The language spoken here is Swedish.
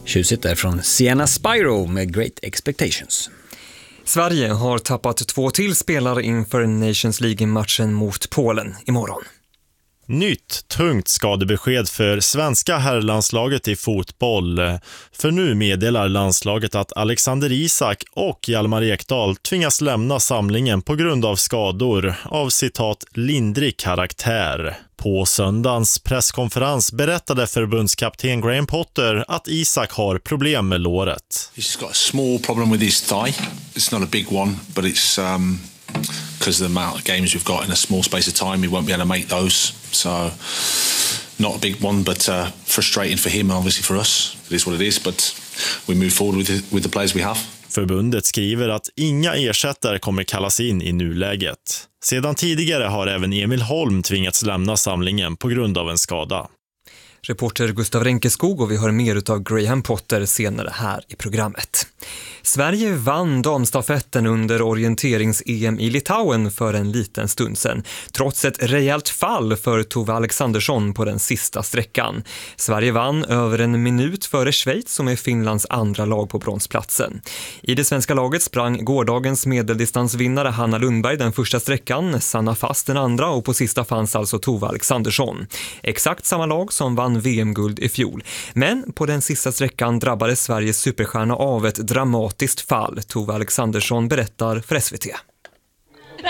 Tjusigt är från Sienna Spyro med Great Expectations. Sverige har tappat 2 till spelare inför Nations League-matchen mot Polen imorgon. Nytt tungt skadebesked för svenska herrlandslaget i fotboll. För nu meddelar landslaget att Alexander Isak och Hjalmar Ekdal tvingas lämna samlingen på grund av skador av citat lindrig karaktär. På söndagens presskonferens berättade förbundskapten Graham Potter att Isak har problem med låret. He's got a small problem with his thigh. It's not a big one, but it's because of the amount of games we've got in a small space of time, he won't be able to make those. So not a big one, but frustrating for him and obviously for us. It is what it is, but we move forward with the players we have. Förbundet skriver att inga ersättare kommer kallas in i nuläget. Sedan tidigare har även Emil Holm tvingats lämna samlingen på grund av en skada. Reporter Gustav Renkeskog, och vi hör mer av Graham Potter senare här i programmet. Sverige vann damstafetten under orienterings-EM i Litauen för en liten stund sedan, trots ett rejält fall för Tove Alexandersson på den sista sträckan. Sverige vann över en minut före Schweiz, som är Finlands andra lag på bronsplatsen. I det svenska laget sprang gårdagens medeldistansvinnare Hanna Lundberg den första sträckan, Sanna Fast den andra, och på sista fanns alltså Tove Alexandersson. Exakt samma lag som vann VM-guld i fjol. Men på den sista sträckan drabbades Sveriges superstjärna av ett dramatiskt fall. Tove Alexandersson berättar för SVT.